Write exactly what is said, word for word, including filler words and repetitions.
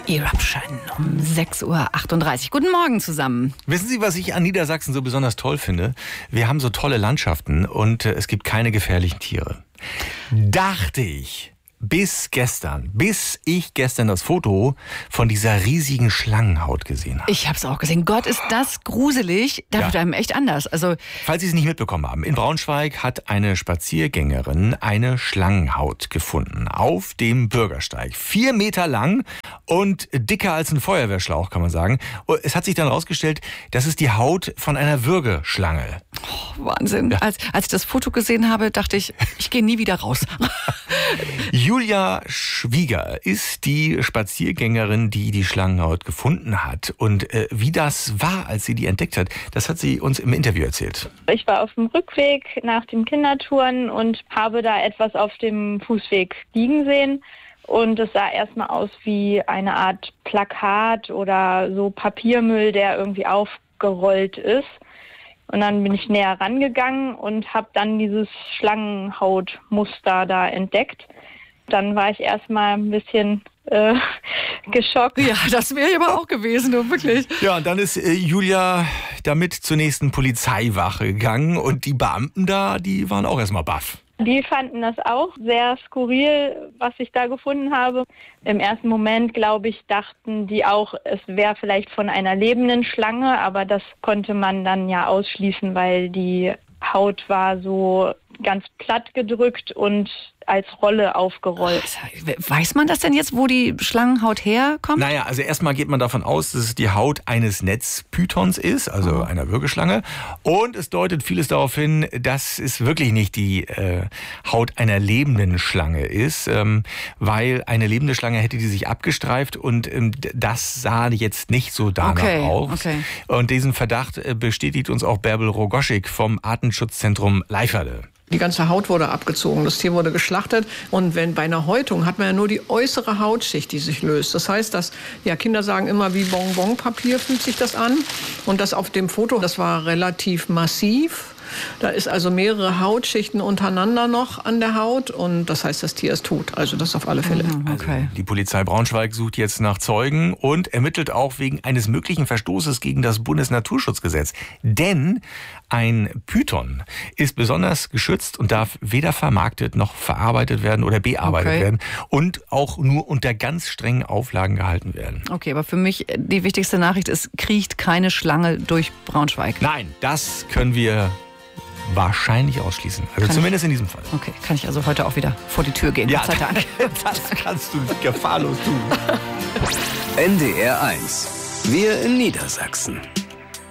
Eruption um sechs Uhr achtunddreißig. Guten Morgen zusammen. Wissen Sie, was ich an Niedersachsen so besonders toll finde? Wir haben so tolle Landschaften und äh, es gibt keine gefährlichen Tiere. Dachte ich. Bis gestern, bis ich gestern das Foto von dieser riesigen Schlangenhaut gesehen habe. Ich habe es auch gesehen. Gott, ist das gruselig. Da Ja. wird einem echt anders. Also, Falls Sie es nicht mitbekommen haben, in Braunschweig hat eine Spaziergängerin eine Schlangenhaut gefunden. Auf dem Bürgersteig. Vier Meter lang und dicker als ein Feuerwehrschlauch, kann man sagen. Und es hat sich dann rausgestellt, das ist die Haut von einer Würgeschlange. oh, Wahnsinn. Ja. Als, als ich das Foto gesehen habe, dachte ich, ich gehe nie wieder raus. Julia Schwieger ist die Spaziergängerin, die die Schlangenhaut gefunden hat. Und äh, wie das war, als sie die entdeckt hat, das hat sie uns im Interview erzählt. Ich war auf dem Rückweg nach dem Kindertouren und habe da etwas auf dem Fußweg liegen sehen. Und es sah erstmal aus wie eine Art Plakat oder so Papiermüll, der irgendwie aufgerollt ist. Und dann bin ich näher rangegangen und habe dann dieses Schlangenhautmuster da entdeckt. Dann war ich erstmal ein bisschen äh, geschockt. Ja, das wäre ich aber auch gewesen, du, wirklich. Ja, und dann ist äh, Julia damit zur nächsten Polizeiwache gegangen. Und die Beamten da, die waren auch erstmal baff. Die fanden das auch sehr skurril, was ich da gefunden habe. Im ersten Moment, glaube ich, dachten die auch, es wäre vielleicht von einer lebenden Schlange, aber das konnte man dann ja ausschließen, weil die Haut war so ganz platt gedrückt und als Rolle aufgerollt. Weiß man das denn jetzt, wo die Schlangenhaut herkommt? Naja, also erstmal geht man davon aus, dass es die Haut eines Netzpythons ist, also Oh. einer Würgeschlange. Und es deutet vieles darauf hin, dass es wirklich nicht die äh, Haut einer lebenden Schlange ist, ähm, weil eine lebende Schlange hätte die sich abgestreift und ähm, das sah jetzt nicht so danach Okay, aus. okay. Und diesen Verdacht äh, bestätigt uns auch Bärbel Rogoschik vom Artenschutzzentrum Leiferde. Die ganze Haut wurde abgezogen, das Tier wurde geschlachtet und wenn bei einer Häutung hat man ja nur die äußere Hautschicht, die sich löst. Das heißt, dass ja Kinder sagen immer, wie Bonbonpapier fühlt sich das an und das auf dem Foto, das war relativ massiv. Da ist also mehrere Hautschichten untereinander noch an der Haut und das heißt, das Tier ist tot. Also das auf alle Fälle. Mhm, okay. Also die Polizei Braunschweig sucht jetzt nach Zeugen und ermittelt auch wegen eines möglichen Verstoßes gegen das Bundesnaturschutzgesetz. Denn ein Python ist besonders geschützt und darf weder vermarktet noch verarbeitet werden oder bearbeitet Okay. werden und auch nur unter ganz strengen Auflagen gehalten werden. Okay, aber für mich die wichtigste Nachricht ist, kriecht keine Schlange durch Braunschweig. Nein, das können wir wahrscheinlich ausschließen. Also Kann zumindest in diesem Fall. Okay, kann ich also heute auch wieder vor die Tür gehen. Ja, Gott sei Dank. das kannst du gefahrlos tun. N D R eins. Wir in Niedersachsen.